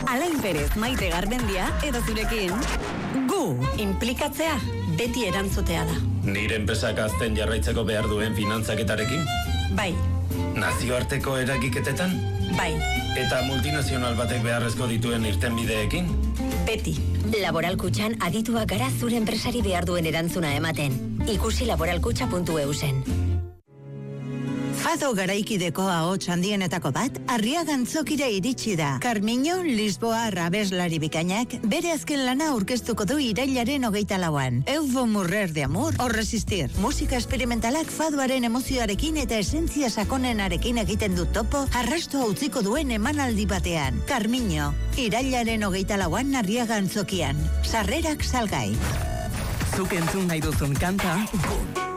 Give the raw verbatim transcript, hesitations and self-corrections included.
Alain Perez, Maite Garmendia, edo zurekin. Gu, implikatzea, beti erantzutea da. Nire enpresak azten jarraitzeko behar duen finantzaketarekin? Bai. Nazioarteko eragiketetan? Bai. Eta multinazional batek beharrezko dituen irtenbideekin? Beti. Laboral Kutxan adituak gara zure enpresari behar duen erantzuna ematen. Ikusi laboralkutxa puntu eu zen. Fado garaikideko ahots handienetako bat, Arriaga Antzokira iritsi da. Carmiño Lisboa abeslari bikainak bere azken lana aurkeztuko du irailaren hogeita lauan. Eufo Murrer de Amor o Resistir. Musika esperimentalak fadoaren emozioarekin eta esentzia sakonenarekin egiten du topo, arrastoa utziko duen emanaldi batean. Carmiño, irailaren hogeita lauan Arriaga Antzokian. Sarrerak salgai. Zuk entzun nahi duzun kanta,